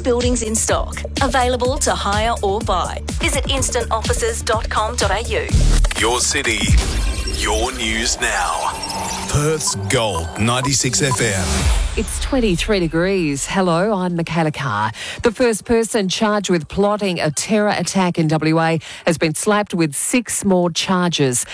buildings in stock, available to hire or buy. Visit instantoffices.com.au. Your city, your news now. Perth's Gold 96 FM. It's 23 degrees. Hello, I'm Michaela Carr. The first person charged with plotting a terror attack in WA has been slapped with 6 more charges.